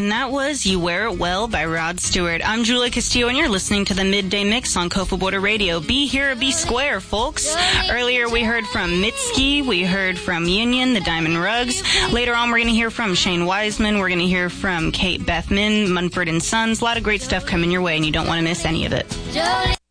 And that was You Wear It Well by Rod Stewart. I'm Julia Castillo, and you're listening to the Midday Mix on Kofa Border Radio. Be here, be square, folks. Earlier, we heard from Mitski. We heard from Union, the Diamond Rugs. Later on, we're going to hear from Shane Wiseman. We're going to hear from Kate Bethman, Munford & Sons. A lot of great stuff coming your way, and you don't want to miss any of it.